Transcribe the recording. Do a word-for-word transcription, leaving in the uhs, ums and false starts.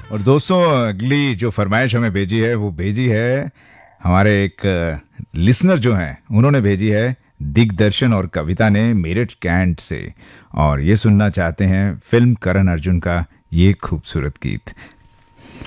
और दोस्तों, अगली जो फरमाइश हमें भेजी है वो भेजी है हमारे एक लिसनर जो हैं, उन्होंने भेजी है दिग्दर्शन और कविता ने मेरठ कैंट से, और ये सुनना चाहते हैं फिल्म करण अर्जुन का ये खूबसूरत गीत।